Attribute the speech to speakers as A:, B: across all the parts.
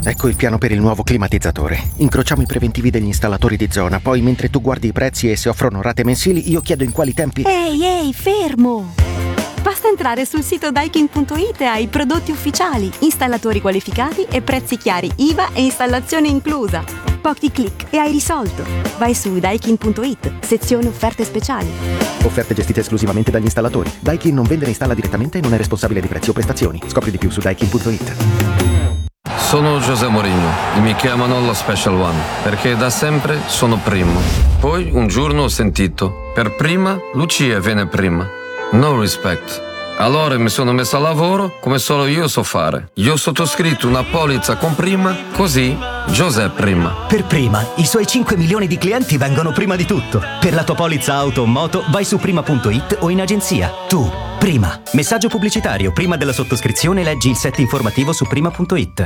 A: Ecco il piano per il nuovo climatizzatore. Incrociamo i preventivi degli installatori di zona, poi mentre tu guardi i prezzi e se offrono rate mensili, io chiedo in quali tempi...
B: Ehi, fermo! Basta entrare sul sito Daikin.it e hai prodotti ufficiali, installatori qualificati e prezzi chiari, IVA e installazione inclusa. Pochi click e hai risolto. Vai su Daikin.it, sezione offerte speciali.
A: Offerte gestite esclusivamente dagli installatori. Daikin non vende né installa direttamente e non è responsabile di prezzi o prestazioni. Scopri di più su Daikin.it.
C: Sono José Mourinho e mi chiamano lo Special One perché da sempre sono primo. Poi un giorno ho sentito: per prima Lucia viene prima. No respect. Allora mi sono messo a lavoro come solo io so fare. Io ho sottoscritto una polizza con prima, così José prima.
D: Per prima, i suoi 5 milioni di clienti vengono prima di tutto. Per la tua polizza auto o moto vai su prima.it o in agenzia. Tu, prima. Messaggio pubblicitario. Prima della sottoscrizione leggi il set informativo su prima.it.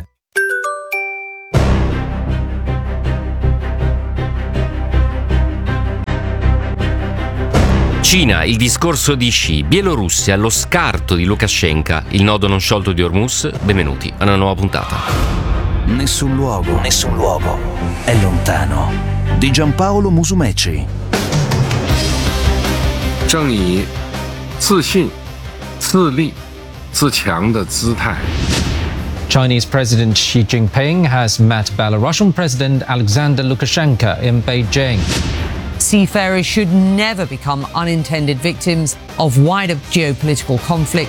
E: Cina, il discorso di Xi. Bielorussia, lo scarto di Lukashenko, il nodo non sciolto di Hormuz. Benvenuti a una nuova puntata.
F: Nessun luogo è lontano. Di Giampaolo Musumeci.
G: 正以自信、自立、自强的姿态。
H: Chinese President Xi Jinping has met Belarusian President Alexander Lukashenko in Beijing.
I: Seafarers should never become unintended victims of wider geopolitical conflict.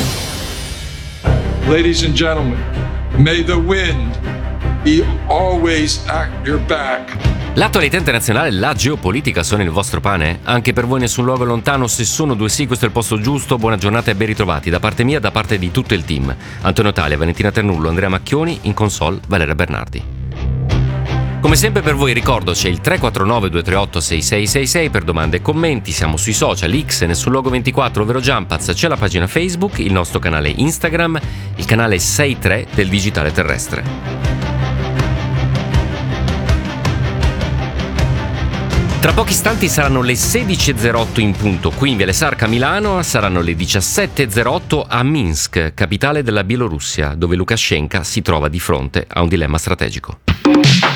J: Ladies and gentlemen, may the wind be always at your back.
E: L'attualità internazionale e la geopolitica sono il vostro pane? Anche per voi nessun luogo lontano? Se sono due sì, questo è il posto giusto. Buona giornata e ben ritrovati da parte mia, da parte di tutto il team. Antonio Talia, Valentina Ternullo, Andrea Macchioni, in console Valeria Bernardi. Come sempre per voi ricordo c'è il 349 238 6666 per domande e commenti, siamo sui social, X, Nessun Luogo 24, ovvero Jumpaz, c'è la pagina Facebook, il nostro canale Instagram, il canale 63 del Digitale Terrestre. Tra pochi istanti saranno le 16.08 in punto, qui in Viale Sarca Milano, saranno le 17.08 a Minsk, capitale della Bielorussia, dove Lukashenko si trova di fronte a un dilemma strategico.